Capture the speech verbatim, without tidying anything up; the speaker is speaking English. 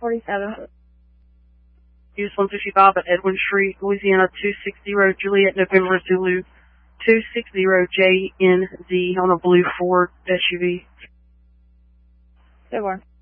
forty-seven. Use one fifty-five at Edwin Street, Louisiana, two sixty Juliet, November, Zulu, two sixty J N Z on a blue Ford S U V. So far.